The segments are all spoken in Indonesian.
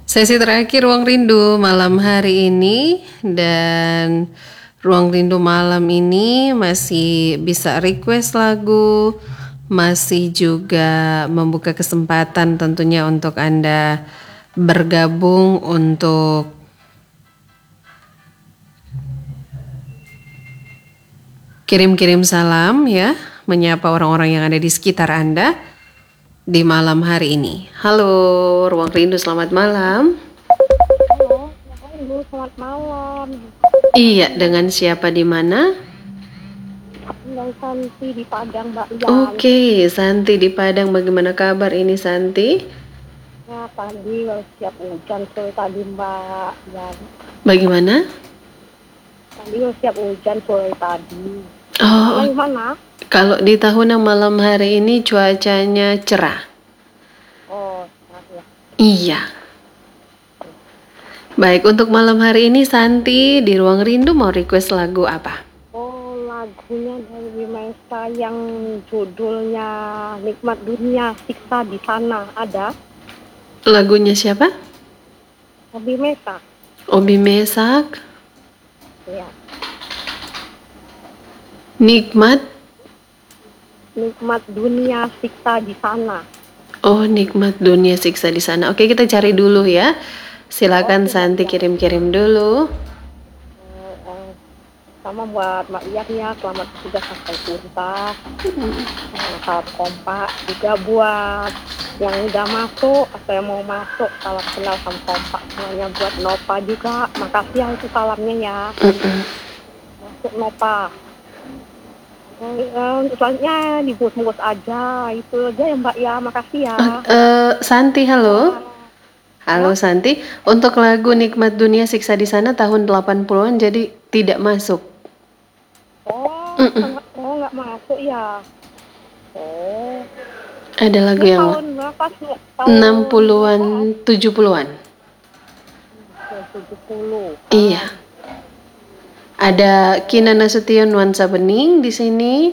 Sesi terakhir Ruang Rindu malam hari ini, dan Ruang Rindu malam ini masih bisa request lagu, masih juga membuka kesempatan tentunya untuk Anda bergabung untuk kirim-kirim salam ya, menyapa orang-orang yang ada di sekitar Anda di malam hari ini. Halo, Ruang Rindu, selamat malam. Halo, Ibu, selamat malam. Iya, dengan siapa di mana? Dengan Santi di Padang, Mbak Yan. Oke, Santi di Padang, bagaimana kabar ini Santi? Ya, tadi siap hujan sore tadi, Mbak Yan. Bagaimana? Tadi siap hujan sore tadi. Oh, Gimana? kalau di Tahuna malam hari ini cuacanya cerah. Oh, ya. Iya. Baik, untuk malam hari ini Santi di Ruang Rindu mau request lagu apa? Oh, lagunya dari Bimesa yang judulnya Nikmat Dunia Siksa di Sana. Ada? Lagunya siapa? Bimesa. Obi Mesak. Ya. Nikmat. Nikmat Dunia Siksa di Sana. Oh, nikmat dunia siksa di sana. Oke, kita cari dulu ya. Silakan Santi kirim-kirim dulu. Sama buat Mbak Ian ya, selamat bertugas sampai tuntas. Salam kompak juga buat yang udah masuk atau yang mau masuk, salam kenal sama kompak semuanya. Buat Nova juga, makasih ya itu salamnya ya. Masuk Nova. Selanjutnya dibungkus aja, itu aja ya Mbak ya, makasih ya. Santi, halo. Halo Santi, untuk lagu Nikmat Dunia Siksa di Sana tahun 80-an jadi tidak masuk. Nggak masuk ya. Oh. Ada lagu Ini yang tahun berapa sih? 60-an, 70-an. 70. Iya. Ada Kina Nasution Nuansa Bening di sini.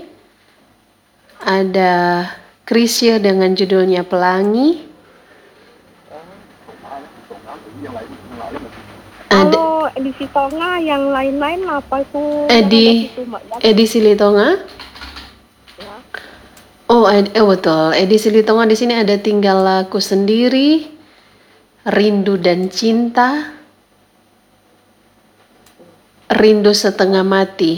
Ada Krisya dengan judulnya Pelangi. Kalau edisi Tonga yang lain-lain apa itu? Edisi Litonga? Ya. Oh, betul. Edisi Litonga di sini ada Tinggal Aku Sendiri, Rindu dan Cinta, Rindu Setengah Mati,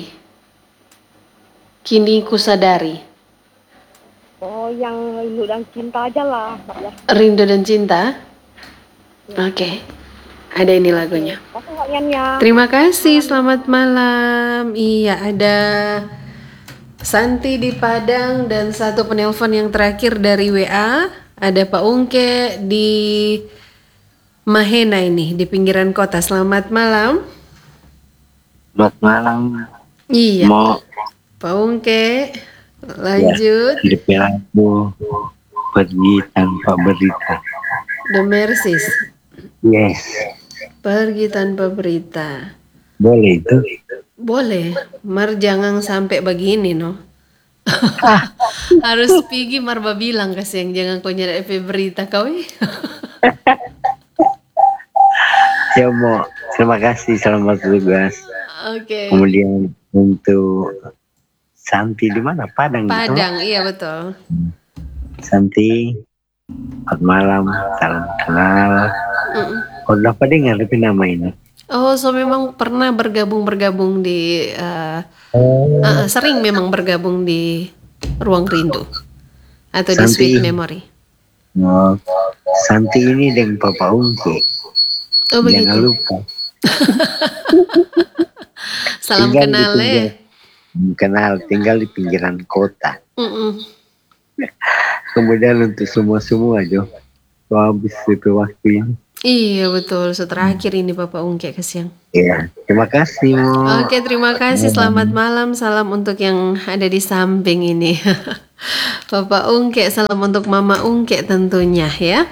Kini Ku Sadari. Oh, yang Rindu dan Cinta aja lah. Rindu dan Cinta? Ya. Oke. Ada ini lagunya. Terima kasih, selamat malam. Iya, ada Santi di Padang dan satu penelpon yang terakhir dari WA. Ada Pak Ungke di Mahena ini, di pinggiran kota. Selamat malam. Selamat malam. Iya. Pak Ungke, lanjut. Ya, perilaku pergi tanpa berita. The Mercies. Yes. Pergi tanpa berita. Boleh itu? Boleh. Mar jangan sampai begini no. Harus pergi Marba bilang kasih yang jangan kau nyari berita kau. Ya mau. Terima kasih, selamat bertugas. Oke. Kemudian untuk Santi di mana? Padang. Padang, gitu? Iya betul. Santi, selamat malam, salam kenal. Udah apa dengar tapi nama ini? Oh, so memang pernah bergabung di sering memang bergabung di Ruang Rindu atau Santi, di Sweet Memory. Oh, Santi ini dengan Papa Ungke. Oh begitu. Jangan lupa. Salam kenal Kenal, tinggal di pinggiran kota. Kemudian untuk semua Jo, habis itu waktu ini. Iya betul, terakhir ini Bapak Ungke kesiang. Iya, terima kasih. Oke, terima kasih. Selamat malam. Salam untuk yang ada di samping ini. Bapak Ungke, salam untuk Mama Ungke tentunya ya.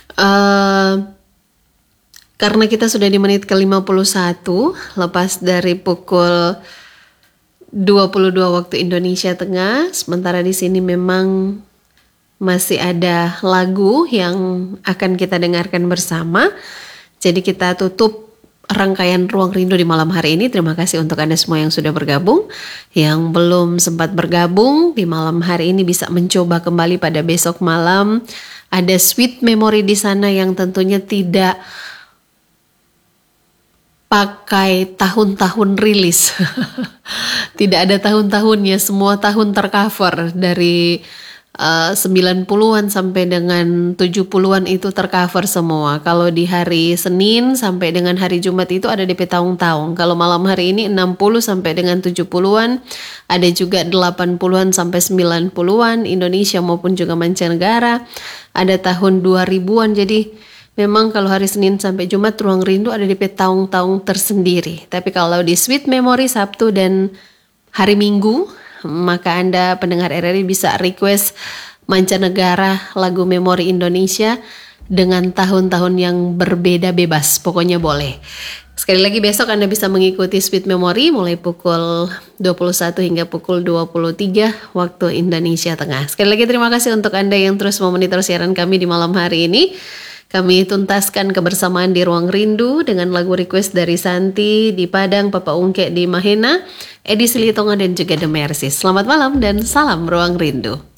Karena kita sudah di menit ke-51, lepas dari pukul 22 waktu Indonesia Tengah, sementara di sini memang masih ada lagu yang akan kita dengarkan bersama. Jadi kita tutup rangkaian Ruang Rindu di malam hari ini. Terima kasih untuk Anda semua yang sudah bergabung. Yang belum sempat bergabung di malam hari ini bisa mencoba kembali pada besok malam. Ada sweet memory di sana yang tentunya tidak pakai tahun-tahun rilis. Tidak ada tahun-tahunnya, semua tahun tercover dari 90-an sampai dengan 70-an itu tercover semua. Kalau di hari Senin sampai dengan hari Jumat itu ada DP tahun-tahun. Kalau malam hari ini 60 sampai dengan 70-an, ada juga 80-an sampai 90-an Indonesia maupun juga mancanegara. Ada tahun 2000-an. Jadi memang kalau hari Senin sampai Jumat Ruang Rindu ada DP tahun-tahun tersendiri. Tapi kalau di Sweet Memory Sabtu dan hari Minggu, maka Anda pendengar RRI bisa request mancanegara lagu memori Indonesia dengan tahun-tahun yang berbeda bebas, pokoknya boleh. Sekali lagi besok Anda bisa mengikuti Sweet Memory mulai pukul 21 hingga pukul 23 waktu Indonesia Tengah. Sekali lagi terima kasih untuk Anda yang terus memonitor siaran kami di malam hari ini. Kami tuntaskan kebersamaan di Ruang Rindu dengan lagu request dari Santi di Padang, Papa Ungke di Mahena, Edi Silitonga dan juga The Mercies. Selamat malam dan salam Ruang Rindu.